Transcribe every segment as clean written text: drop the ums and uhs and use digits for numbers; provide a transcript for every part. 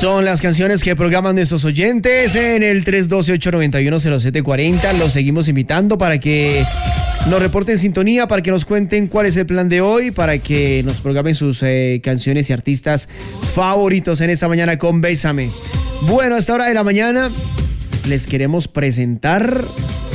Son las canciones que programan nuestros oyentes en el 312-891-0740. Los seguimos invitando para que nos reporten sintonía, para que nos cuenten cuál es el plan de hoy, para que nos programen sus canciones y artistas favoritos en esta mañana con Bésame. Bueno, a esta hora de la mañana les queremos presentar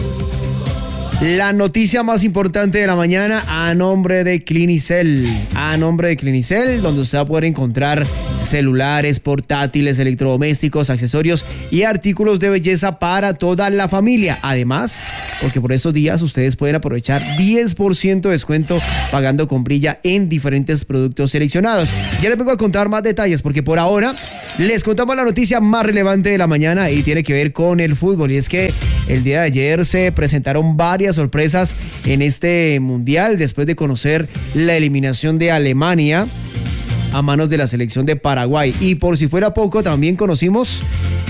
la noticia más importante de la mañana a nombre de Clinicel. A nombre de Clinicel, donde usted va a poder encontrar celulares, portátiles, electrodomésticos, accesorios y artículos de belleza para toda la familia. Además, porque por estos días ustedes pueden aprovechar 10% de descuento pagando con Brilla en diferentes productos seleccionados. Ya les vengo a contar más detalles porque por ahora les contamos la noticia más relevante de la mañana y tiene que ver con el fútbol. Y es que el día de ayer se presentaron varias sorpresas en este mundial después de conocer la eliminación de Alemania a manos de la selección de Paraguay. Y por si fuera poco, también conocimos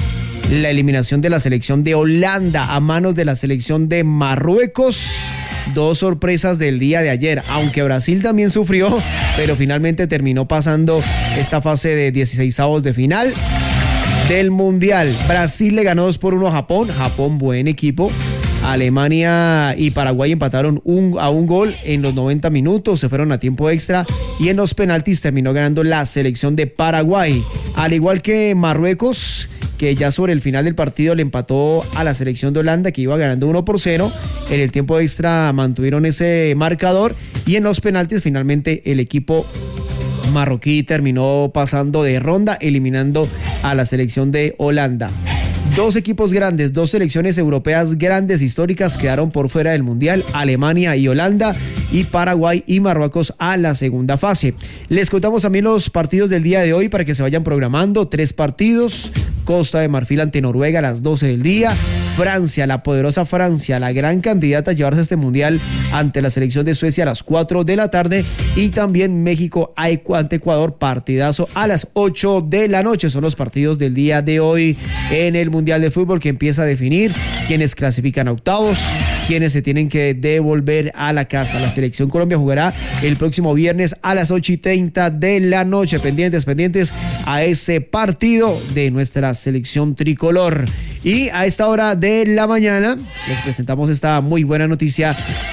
la eliminación de la selección de Holanda a manos de la selección de Marruecos. Dos sorpresas del día de ayer, aunque Brasil también sufrió, pero finalmente terminó pasando esta fase de 16avos de final del Mundial. Brasil le ganó 2-1 a Japón. Japón, buen equipo. Alemania y Paraguay empataron a un gol en los 90 minutos, se fueron a tiempo extra y en los penaltis terminó ganando la selección de Paraguay. Al igual que Marruecos, que ya sobre el final del partido le empató a la selección de Holanda, que iba ganando 1-0. En el tiempo extra mantuvieron ese marcador y en los penaltis finalmente el equipo marroquí terminó pasando de ronda, eliminando a la selección de Holanda. Dos equipos grandes, dos selecciones europeas grandes, históricas, quedaron por fuera del Mundial, Alemania y Holanda, y Paraguay y Marruecos a la segunda fase. Les contamos también los partidos del día de hoy para que se vayan programando. 3 partidos, Costa de Marfil ante Noruega a las 12 del día, Francia, la poderosa Francia, la gran candidata a llevarse este Mundial ante la selección de Suecia a las 4 de la tarde, y también México ante Ecuador, partidazo a las 8 de la noche. Son los partidos del día de hoy en el Mundial de Fútbol, que empieza a definir quiénes clasifican a octavos, quienes se tienen que devolver a la casa. La selección Colombia jugará el próximo viernes a las 8:30 de la noche. Pendientes a ese partido de nuestra selección tricolor. Y a esta hora de la mañana les presentamos esta muy buena noticia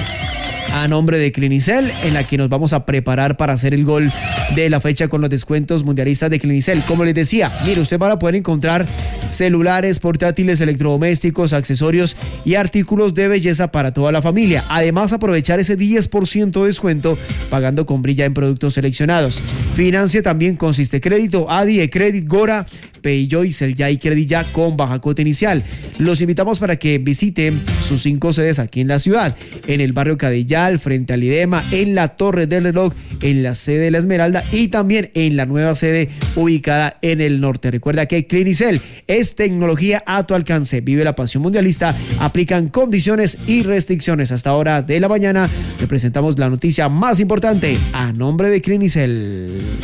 a nombre de Clinicel, en la que nos vamos a preparar para hacer el gol de la fecha con los descuentos mundialistas de Clinicel. Como les decía, mire, usted va a poder encontrar celulares, portátiles, electrodomésticos, accesorios y artículos de belleza para toda la familia. Además, aprovechar ese 10% de descuento pagando con Brilla en productos seleccionados. Financia también con Crédito, Adi, Credit, Gora, Payjoy, Celya y Credit Ya con baja cuota inicial. Los invitamos para que visiten sus 5 sedes aquí en la ciudad, en el barrio Cadillal, frente al IDEMA, en la Torre del Reloj, en la sede de La Esmeralda y también en la nueva sede ubicada en el norte. Recuerda que Clinicel es tecnología a tu alcance. Vive la pasión mundialista. Aplican condiciones y restricciones. Hasta hora de la mañana te presentamos la noticia más importante a nombre de Clinicel.